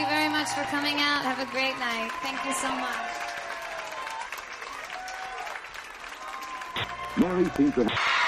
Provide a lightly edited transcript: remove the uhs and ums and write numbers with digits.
you very much for coming out. Have a great night. Thank you so much. Mary seems to